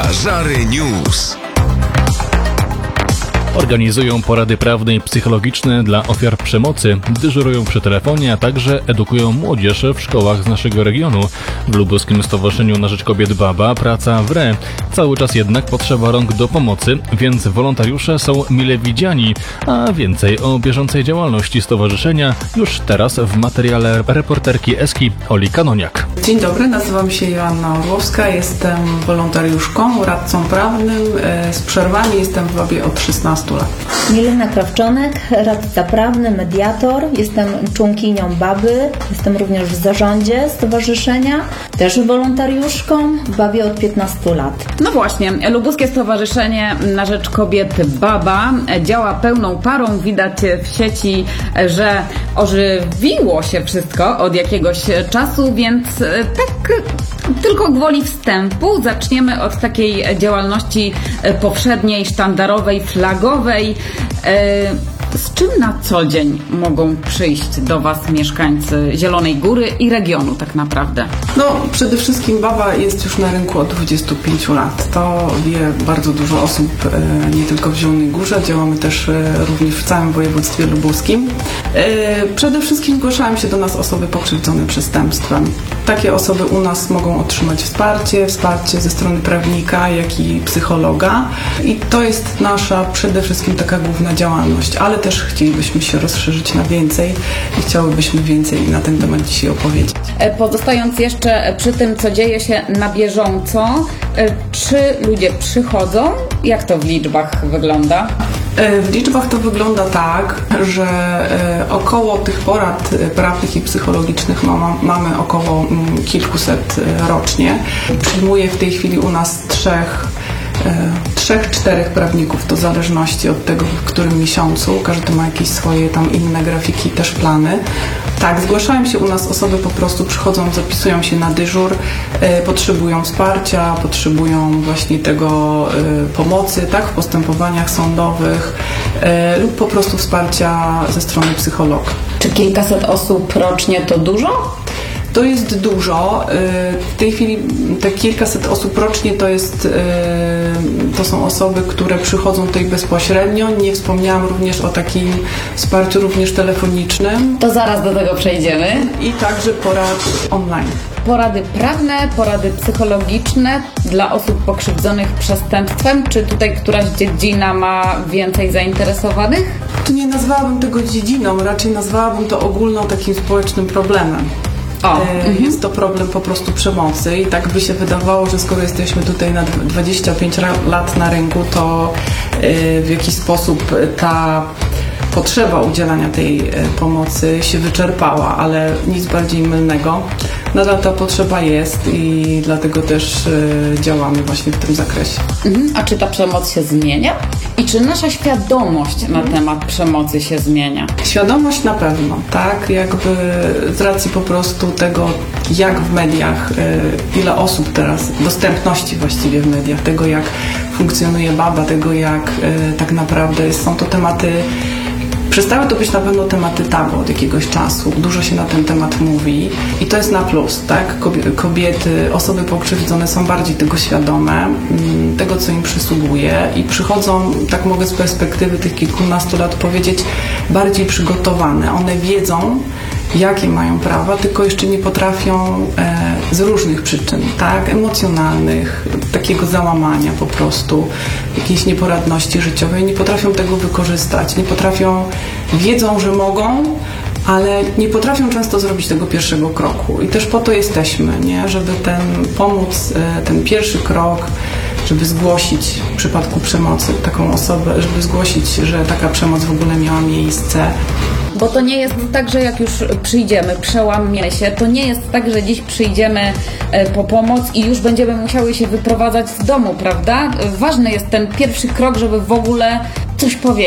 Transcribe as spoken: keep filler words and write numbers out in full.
Żary News. Organizują porady prawne i psychologiczne dla ofiar przemocy, dyżurują przy telefonie, a także edukują młodzież w szkołach z naszego regionu. W Lubuskim Stowarzyszeniu na Rzecz Kobiet Baba praca wre. Cały czas jednak potrzeba rąk do pomocy, więc wolontariusze są mile widziani. A więcej o bieżącej działalności stowarzyszenia już teraz w materiale reporterki Eski Oli Kanoniak. Dzień dobry, nazywam się Joanna Orłowska, jestem wolontariuszką, radcą prawnym. Z przerwami jestem w Babie od szesnastu lat. Milena Krawczonek, radca prawny, mediator. Jestem członkinią Baby, jestem również w zarządzie stowarzyszenia, też wolontariuszką w Babie od piętnastu lat. No właśnie, Lubuskie Stowarzyszenie na Rzecz Kobiet Baba działa pełną parą. Widać w sieci, że ożywiło się wszystko od jakiegoś czasu, więc tak tylko gwoli wstępu zaczniemy od takiej działalności powszedniej, sztandarowej, flagowej. Z czym na co dzień mogą przyjść do Was mieszkańcy Zielonej Góry i regionu tak naprawdę? No, przede wszystkim Baba jest już na rynku od dwudziestu pięciu lat. To wie bardzo dużo osób, nie tylko w Zielonej Górze, działamy też również w całym województwie lubuskim. Przede wszystkim zgłaszają się do nas osoby pokrzywdzone przestępstwem. Takie osoby u nas mogą otrzymać wsparcie, wsparcie ze strony prawnika, jak i psychologa. I to jest nasza przede wszystkim taka główna działalność, ale też chcielibyśmy się rozszerzyć na więcej i chciałybyśmy więcej na ten temat dzisiaj opowiedzieć. Pozostając jeszcze przy tym, co dzieje się na bieżąco, czy ludzie przychodzą? Jak to w liczbach wygląda? W liczbach to wygląda tak, że około tych porad prawnych i psychologicznych mamy około kilkuset rocznie. Przyjmuję w tej chwili u nas trzech trzech, czterech prawników, to w zależności od tego, w którym miesiącu. Każdy ma jakieś swoje tam inne grafiki, też plany. Tak, zgłaszają się u nas osoby, po prostu przychodzą, zapisują się na dyżur, e, potrzebują wsparcia, potrzebują właśnie tego e, pomocy, tak, w postępowaniach sądowych e, lub po prostu wsparcia ze strony psychologa. Czy kilkaset osób rocznie to dużo? To jest dużo. W tej chwili te kilkaset osób rocznie to jest, to są osoby, które przychodzą tutaj bezpośrednio. Nie wspomniałam również o takim wsparciu również telefonicznym. To zaraz do tego przejdziemy. I także porad online. Porady prawne, porady psychologiczne dla osób pokrzywdzonych przestępstwem. Czy tutaj któraś dziedzina ma więcej zainteresowanych? Tu nie nazwałabym tego dziedziną, raczej nazwałabym to ogólno takim społecznym problemem. O, e, jest to problem po prostu przemocy i tak by się wydawało, że skoro jesteśmy tutaj na dwadzieścia pięć lat na rynku, to e, w jakiś sposób ta potrzeba udzielania tej e, pomocy się wyczerpała, ale nic bardziej mylnego. Nadal ta potrzeba jest i dlatego też e, działamy właśnie w tym zakresie. Mhm. A czy ta przemoc się zmienia? I czy nasza świadomość na temat przemocy się zmienia? Świadomość na pewno, tak? Jakby z racji po prostu tego, jak w mediach, ile osób teraz, dostępności właściwie w mediach, tego jak funkcjonuje Baba, tego jak tak naprawdę są to tematy. Przestały to być na pewno tematy tabu od jakiegoś czasu. Dużo się na ten temat mówi i to jest na plus, tak? Kobiety, osoby pokrzywdzone są bardziej tego świadome, tego, co im przysługuje i przychodzą, tak mogę z perspektywy tych kilkunastu lat powiedzieć, bardziej przygotowane. One wiedzą, jakie mają prawa, tylko jeszcze nie potrafią e, z różnych przyczyn, tak, emocjonalnych, takiego załamania po prostu, jakiejś nieporadności życiowej, nie potrafią tego wykorzystać, nie potrafią, wiedzą, że mogą, ale nie potrafią często zrobić tego pierwszego kroku i też po to jesteśmy, nie, żeby ten pomóc, e, ten pierwszy krok, żeby zgłosić w przypadku przemocy taką osobę, żeby zgłosić, że taka przemoc w ogóle miała miejsce. Bo to nie jest tak, że jak już przyjdziemy, przełamiemy się, to nie jest tak, że dziś przyjdziemy po pomoc i już będziemy musiały się wyprowadzać z domu, prawda? Ważny jest ten pierwszy krok, żeby w ogóle coś powiedzieć.